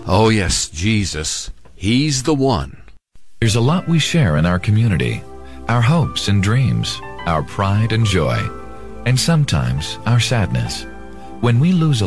Oh yes, Jesus. He's the one. There's a lot we share in our community. Our hopes and dreams, our pride and joy, and sometimes our sadness. When we lose a